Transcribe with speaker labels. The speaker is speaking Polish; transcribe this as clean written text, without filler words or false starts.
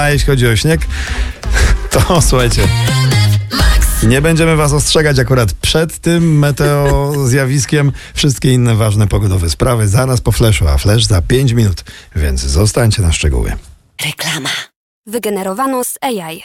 Speaker 1: A jeśli chodzi o śnieg, to słuchajcie, nie będziemy was ostrzegać akurat przed tym meteozjawiskiem. Wszystkie inne ważne pogodowe sprawy zaraz po Flashu, a Flash za 5 minut, więc zostańcie na szczegóły.
Speaker 2: Reklama.
Speaker 3: Wygenerowano z AI.